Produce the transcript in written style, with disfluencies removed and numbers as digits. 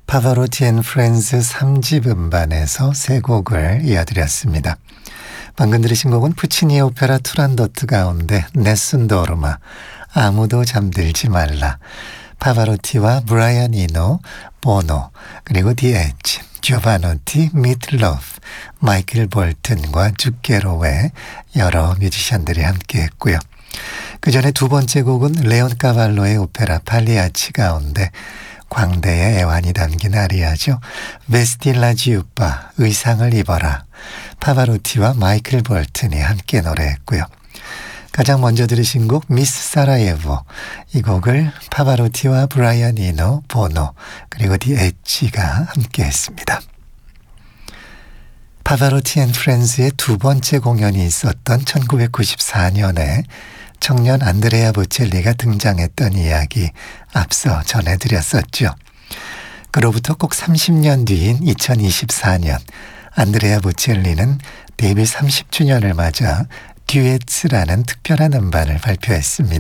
파바로티 앤 프렌즈 3집 음반에서 세 곡을 이어드렸습니다. 방금 들으신 곡은 푸치니의 오페라 투란도트 가운데 네슨 도르마, 아무도 잠들지 말라, 파바로티와 브라이언 이노, 보노, 그리고 디 엣지, 조바노티, 미틀로프, 마이클 볼튼과 주게로의 여러 뮤지션들이 함께했고요. 그 전에 두 번째 곡은 레온 까발로의 오페라 팔리아치 가운데 광대의 애환이 담긴 아리아죠. 베스틸라 지우빠, 의상을 입어라, 파바로티와 마이클 볼튼이 함께 노래했고요. 가장 먼저 들으신 곡 미스 사라예보, 이 곡을 파바로티와 브라이언 이노, 보노, 그리고 디 엣지가 함께 했습니다. 파바로티 앤 프렌즈의 두 번째 공연이 있었던 1994년에 청년 안드레아 보첼리가 등장했던 이야기 앞서 전해드렸었죠. 그로부터 꼭 30년 뒤인 2024년 안드레아 보첼리는 데뷔 30주년을 맞아 듀엣스라는 특별한 음반을 발표했습니다.